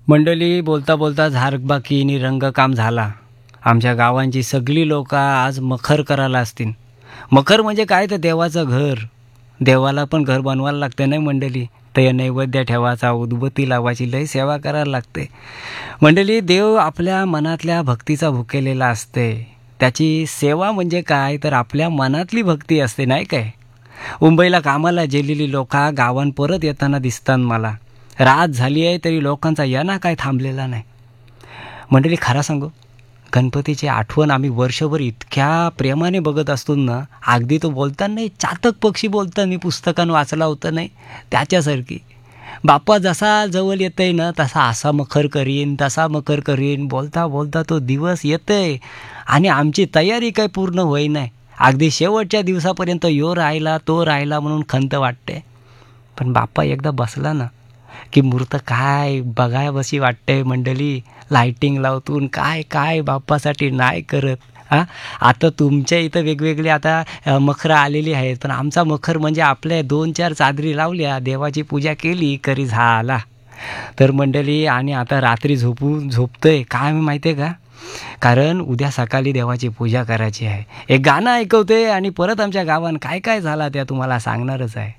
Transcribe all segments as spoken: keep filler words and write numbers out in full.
मंडळी, बोलता बोलता झारबाकीनी रंगकाम झाला. आमच्या गावांची सगळी लोक आज मखर करायला असतील. मखर म्हणजे काय, तर देवाचं घर. देवाला पण घर बनवायला लागते नाही मंडळी. तर नैवेद्य ठेवायचा, उदबत्ती लावायची, लय सेवा करायला लागते मंडळी. देव आपल्या मनातल्या भक्तीचा भुकेलेला असते. त्याची सेवा म्हणजे काय, तर आपल्या मनातली भक्ती असते नाही काय. मुंबईला कामाला गेलेली लोक गावान परत येताना दिसतात मला. रात झाली आहे तरी लोकांचा येणा काय थांबलेला नाही मंडळी. खरं सांगू, गणपतीची आठवण आम्ही वर्षभर इतक्या प्रेमाने बघत असतो ना. अगदी तो बोलताना नाही, चातक पक्षी बोलता मी पुस्तकान वाचला होतं नाही त्याच्यासारखी. बाप्पा जसा जवळ येतंय ना, तसा असा मखर करीन, तसा मखर करीन बोलता बोलता तो दिवस येतंय. आणि आमची तयारी काय पूर्ण होई नाही. अगदी शेवटच्या दिवसापर्यंत यो राहिला तो राहिला म्हणून खंत वाटते. पण बाप्पा एकदा बसला ना की मूर्त काय बघाय बशी वाटते मंडळी. लाईटिंग लावतून काय काय बाप्पासाठी नाही करत. हां, आता तुमच्या इथं वेगवेगळे आता मखरं आलेली आहेत, पण आमचा मखर म्हणजे आपल्या दोन चार चादरी लावल्या, देवाची पूजा केली करी झाला. तर मंडळी, आणि आता रात्री झोपून झोपतोय काय मी माहिती आहे का, कारण उद्या सकाळी देवाची पूजा करायची आहे. एक गाणं ऐकवते आणि परत आमच्या गावात काय काय झाला त्या तुम्हाला सांगणारच आहे.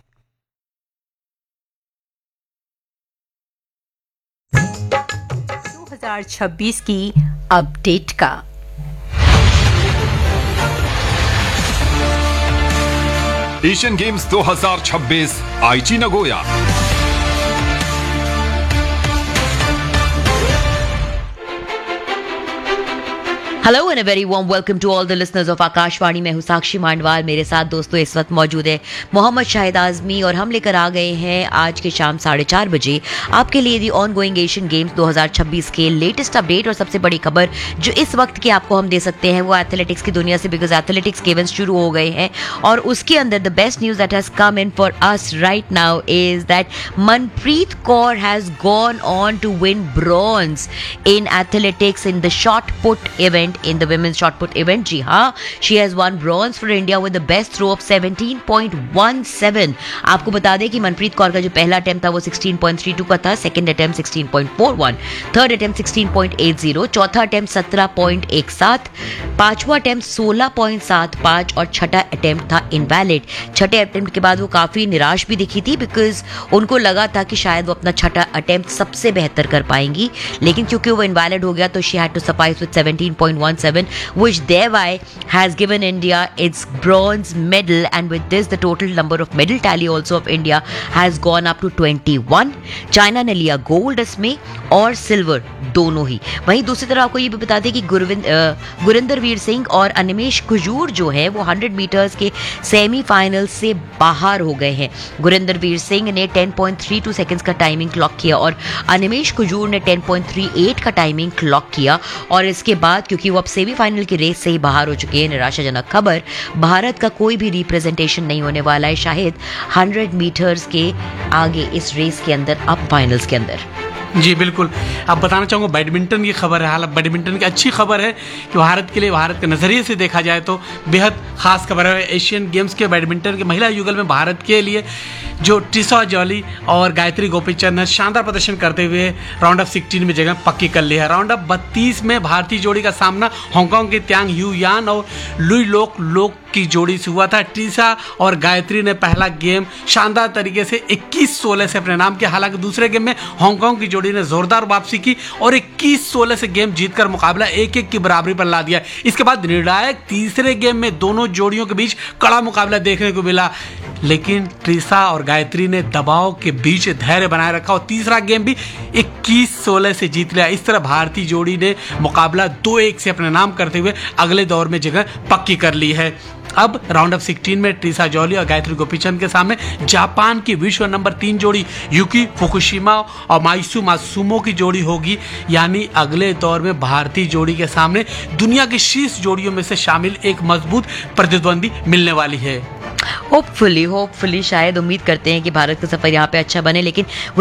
दो हज़ार छब्बीस की अपडेट का एशियन गेम्स दो हज़ार छब्बीस आईची Nagoya. Hello and a very warm welcome to all the listeners of Akashvani. मैं हूं साक्षी मांडवाल. मेरे साथ दोस्तों इस वक्त मौजूद है मोहम्मद शाहिद आजमी और हम लेकर आ गए हैं आज के शाम साढ़े चार बजे आपके लिए दी ऑन गोइंग एशियन गेम्स दो हज़ार छब्बीस के लेटेस्ट अपडेट और सबसे बड़ी खबर जो इस वक्त की आपको हम दे सकते हैं वो एथलेटिक्स की दुनिया से, बिकॉज एथलेटिक्स के इवेंट्स शुरू हो गए हैं और उसके अंदर the best news that has come in for us right now is that Manpreet Kaur has gone on to win bronze in athletics in the shot put event in the women's shot put event. जी हाँ, she has won bronze for India with the best throw of seventeen point one seven. आपको बता दें कि मनप्रीत कौर का जो पहला attempt था वो sixteen point three two का था, second attempt sixteen point four one, third attempt sixteen point eight zero, चौथा attempt seventeen point one seven, पांचवा attempt sixteen point seven five और छठा अटेम्प्ट था इनवैलिड. छठे अटेम्प्ट के बाद वो काफी निराश भी दिखी थी, बिकॉज उनको लगा था कि शायद वो अपना छठा अटेम्प्ट सबसे बेहतर कर पाएंगी, लेकिन क्योंकि वो इनवैलिड हो गया तो she had to suffice with seventeen point one seven, which thereby has given India its bronze medal, and with this the total number of medal tally also of India has gone up to twenty-one. China ने लिया gold इसमें और silver दोनों ही. वहीं दूसरी तरफ आपको ये भी बता दें कि गुरविंद गुरिंदर वीर सिंह और अनिमेश कुजूर जो है वो हंड्रेड मीटर्स के सेमीफाइनल से बाहर हो गए हैं. गुरिंदर वीर सिंह ने ten point three two seconds का टाइमिंग क्लॉक किया और अनिमेश कुजूर ने ten point three eight का टाइमिंग क्लॉक किया. और इसके बाद क्योंकि वो अब सेमीफाइनल की रेस से ही बाहर हो चुके हैं, निराशाजनक खबर, भारत का कोई भी रिप्रेजेंटेशन नहीं होने वाला है शायद हंड्रेड मीटर्स के आगे इस रेस के अंदर अब फाइनल्स के अंदर. जी बिल्कुल. अब बताना चाहूँगा बैडमिंटन की खबर है. हालांकि बैडमिंटन की अच्छी खबर है कि भारत के लिए, भारत के नज़रिए से देखा जाए तो बेहद खास खबर है. एशियन गेम्स के बैडमिंटन के महिला युगल में भारत के लिए जो ट्रिसा जॉली और गायत्री गोपीचंद ने शानदार प्रदर्शन करते हुए राउंड ऑफ सिक्सटीन में जगह पक्की कर ली है. राउंड ऑफ बत्तीस में भारतीय जोड़ी का सामना हांगकांग के त्यांग यू यान और लुई लोक लोक की जोड़ी से हुआ था. ट्रिसा और गायत्री ने पहला गेम शानदार तरीके से इक्कीस सोलह से अपने नाम किया. हालांकि दूसरे गेम में हांगकांग की जोड़ी ने जोरदार वापसी की और इक्कीस सोलह से गेम जीतकर मुकाबला एक एक की बराबरी पर ला दिया. इसके बाद निर्णायक तीसरे गेम में दोनों जोड़ियों के बीच कड़ा मुकाबला देखने को मिला, लेकिन ट्रिसा और गायत्री ने दबाव के बीच धैर्य बनाए रखा और तीसरा गेम भी इक्कीस सोलह से जीत लिया. इस तरह भारतीय जोड़ी ने मुकाबला दो एक से अपने नाम करते हुए अगले दौर में जगह पक्की कर ली है. अब राउंड ऑफ सिक्सटीन में ट्रिसा जॉली और गायत्री गोपीचंद के सामने जापान की विश्व नंबर तीन जोड़ी युकी फुकुशिमा और माइसु मात्सुमो की जोड़ी होगी. यानी अगले दौर में भारतीय जोड़ी के सामने दुनिया की शीर्ष जोड़ियों में से शामिल एक मजबूत प्रतिद्वंदी मिलने वाली है. होपफुली होपफुली शायद उम्मीद करते हैं कि भारत का सफर यहाँ पे अच्छा बने, लेकिन